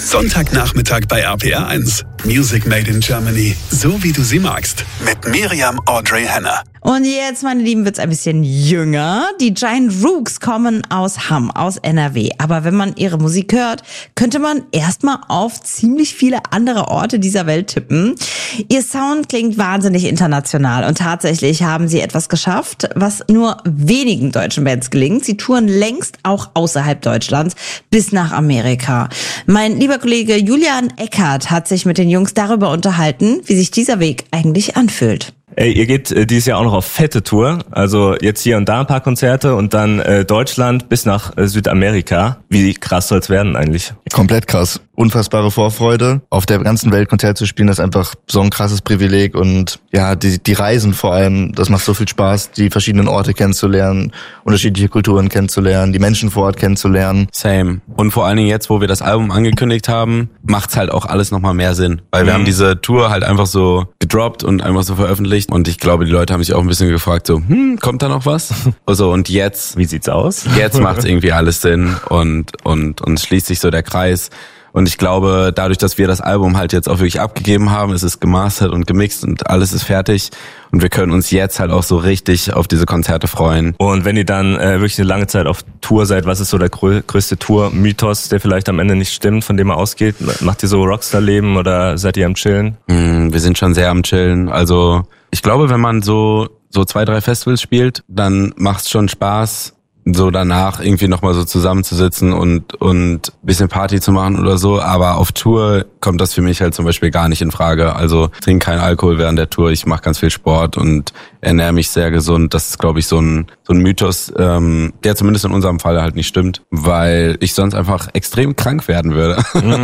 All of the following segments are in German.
Sonntagnachmittag bei RPR1. Music Made in Germany. So wie du sie magst. Mit Miriam Audrey Henner. Und jetzt, meine Lieben, wird's ein bisschen jünger. Die Giant Rooks kommen aus Hamm, aus NRW. Aber wenn man ihre Musik hört, könnte man erstmal auf ziemlich viele andere Orte dieser Welt tippen. Ihr Sound klingt wahnsinnig international und tatsächlich haben sie etwas geschafft, was nur wenigen deutschen Bands gelingt. Sie touren längst auch außerhalb Deutschlands bis nach Amerika. Mein lieber Kollege Julian Eckert hat sich mit den Jungs darüber unterhalten, wie sich dieser Weg eigentlich anfühlt. Ey, ihr geht dieses Jahr auch noch auf fette Tour, also jetzt hier und da ein paar Konzerte und dann Deutschland bis nach Südamerika. Wie krass soll's werden eigentlich? Komplett krass. Unfassbare Vorfreude. Auf der ganzen Welt Konzerte zu spielen, das ist einfach so ein krasses Privileg und ja, die Reisen vor allem, das macht so viel Spaß, die verschiedenen Orte kennenzulernen, unterschiedliche Kulturen kennenzulernen, die Menschen vor Ort kennenzulernen. Same. Und vor allen Dingen jetzt, wo wir das Album angekündigt haben, macht's halt auch alles nochmal mehr Sinn. Weil wir haben diese Tour halt einfach so gedroppt und einfach so veröffentlicht und ich glaube, die Leute haben sich auch ein bisschen gefragt, so, kommt da noch was? Also und jetzt, wie sieht's aus? Jetzt macht's irgendwie alles Sinn und schließt sich so der Kreis. Und ich glaube, dadurch, dass wir das Album halt jetzt auch wirklich abgegeben haben, es ist gemastert und gemixt und alles ist fertig. Und wir können uns jetzt halt auch so richtig auf diese Konzerte freuen. Und wenn ihr dann wirklich eine lange Zeit auf Tour seid, was ist so der größte Tour-Mythos, der vielleicht am Ende nicht stimmt, von dem man ausgeht? Macht ihr so Rockstar-Leben oder seid ihr am Chillen? Wir sind schon sehr am Chillen. Also ich glaube, wenn man so 2-3 Festivals spielt, dann macht's schon Spaß, so danach irgendwie nochmal so zusammenzusitzen und bisschen Party zu machen oder so, aber auf Tour kommt das für mich halt zum Beispiel gar nicht in Frage. Also ich trinke keinen Alkohol während der Tour, ich mache ganz viel Sport und ernähre mich sehr gesund. Das ist, glaube ich, so ein Mythos, der zumindest in unserem Fall halt nicht stimmt, weil ich sonst einfach extrem krank werden würde.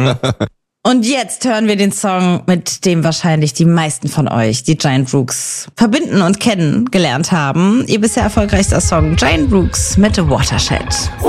Und jetzt hören wir den Song, mit dem wahrscheinlich die meisten von euch die Giant Rooks verbinden und kennengelernt haben. Ihr bisher erfolgreichster Song Giant Rooks mit Watershed.